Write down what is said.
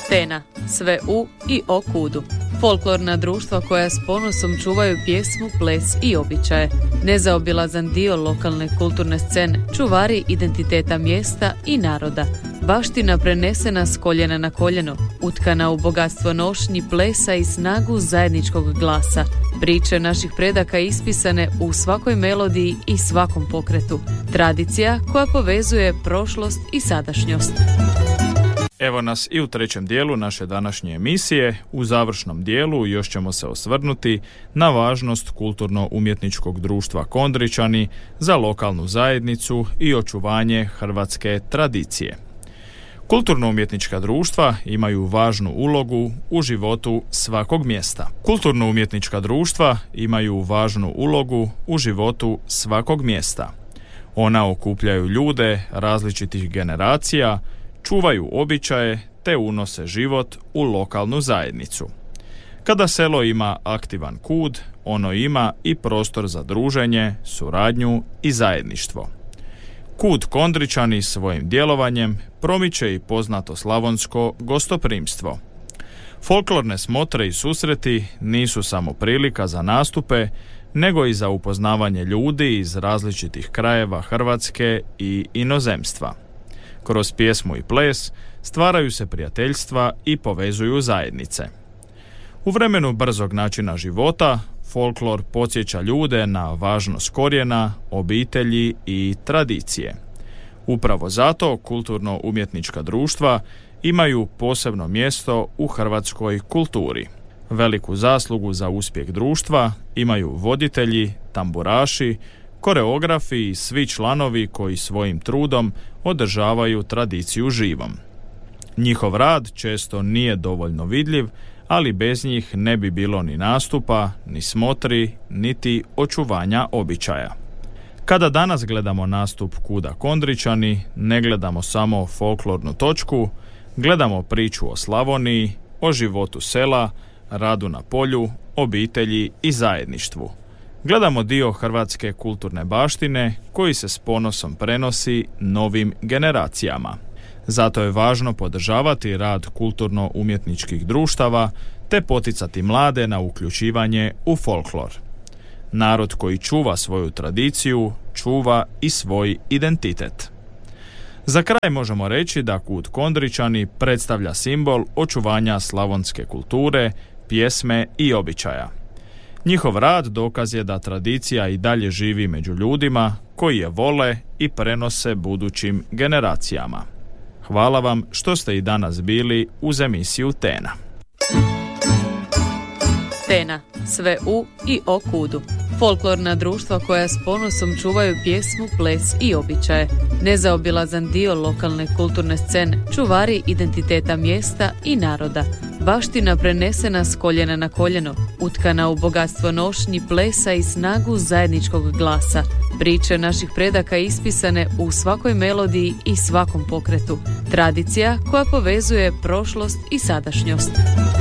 Tena, sve u i o kudu. Folklorna društva koja s ponosom čuvaju pjesmu, ples i običaje. Nezaobilazan dio lokalne kulturne scene, čuvari identiteta mjesta i naroda. Baština prenesena s koljena na koljeno, utkana u bogatstvo nošnji, plesa i snagu zajedničkog glasa. Priče naših predaka ispisane u svakoj melodiji i svakom pokretu. Tradicija koja povezuje prošlost i sadašnjost. Evo nas i u trećem dijelu naše današnje emisije. U završnom dijelu još ćemo se osvrnuti na važnost kulturno-umjetničkog društva Kondričani za lokalnu zajednicu i očuvanje hrvatske tradicije. Kulturno-umjetnička društva imaju važnu ulogu u životu svakog mjesta. Kulturno-umjetnička društva imaju važnu ulogu u životu svakog mjesta. Ona okupljaju ljude različitih generacija, čuvaju običaje te unose život u lokalnu zajednicu. Kada selo ima aktivan kud, ono ima i prostor za druženje, suradnju i zajedništvo. Kud Kondričani svojim djelovanjem promiče i poznato slavonsko gostoprimstvo. Folklorne smotre i susreti nisu samo prilika za nastupe, nego i za upoznavanje ljudi iz različitih krajeva Hrvatske i inozemstva. Kroz pjesmu i ples stvaraju se prijateljstva i povezuju zajednice. U vremenu brzog načina života, folklor podsjeća ljude na važnost korijena, obitelji i tradicije. Upravo zato kulturno-umjetnička društva imaju posebno mjesto u hrvatskoj kulturi. Veliku zaslugu za uspjeh društva imaju voditelji, tamburaši, koreografi i svi članovi koji svojim trudom održavaju tradiciju živom. Njihov rad često nije dovoljno vidljiv, ali bez njih ne bi bilo ni nastupa, ni smotri, niti očuvanja običaja. Kada danas gledamo nastup Kuda Kondričani, ne gledamo samo folklornu točku, gledamo priču o Slavoniji, o životu sela, radu na polju, obitelji i zajedništvu. Gledamo dio hrvatske kulturne baštine koji se s ponosom prenosi novim generacijama. Zato je važno podržavati rad kulturno-umjetničkih društava te poticati mlade na uključivanje u folklor. Narod koji čuva svoju tradiciju, čuva i svoj identitet. Za kraj možemo reći da Kud Kondričani predstavlja simbol očuvanja slavonske kulture, pjesme i običaja. Njihov rad dokaz je da tradicija i dalje živi među ljudima koji je vole i prenose budućim generacijama. Hvala vam što ste i danas bili uz emisiju Tena. Tena, sve u i o kudu. Folklorna društva koja s ponosom čuvaju pjesmu, ples i običaje. Nezaobilazan dio lokalne kulturne scene, čuvari identiteta mjesta i naroda. Baština prenesena s koljena na koljeno, utkana u bogatstvo nošnji, plesa i snagu zajedničkog glasa. Priče naših predaka ispisane u svakoj melodiji i svakom pokretu. Tradicija koja povezuje prošlost i sadašnjost.